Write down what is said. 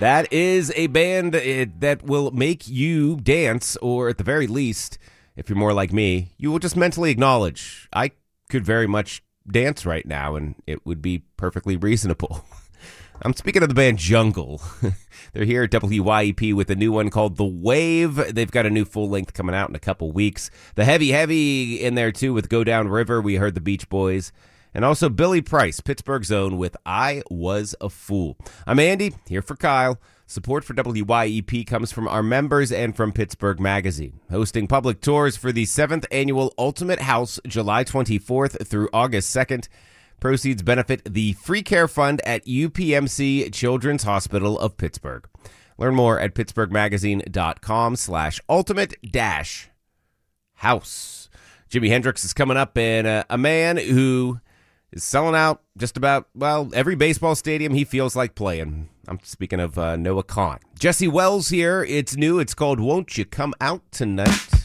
That is a band that will make you dance, or at the very least, if you're more like me, you will just mentally acknowledge, I could very much dance right now, and it would be perfectly reasonable. I'm speaking of the band Jungle. They're here at WYEP with a new one called The Wave. They've got a new full length coming out in a couple weeks. The Heavy in there too with Go Down River. We heard the Beach Boys. And also Billy Price, Pittsburgh's own, with I Was a Fool. I'm Andy, here for Kyle. Support for WYEP comes from our members and from Pittsburgh Magazine, hosting public tours for the 7th Annual Ultimate House, July 24th through August 2nd. Proceeds benefit the Free Care Fund at UPMC Children's Hospital of Pittsburgh. Learn more at pittsburghmagazine.com/ultimate-house. Jimi Hendrix is coming up, and a man who is selling out just about, every baseball stadium he feels like playing. I'm speaking of Noah Kahan. Jesse Wells here. It's new. It's called Won't You Come Out Tonight?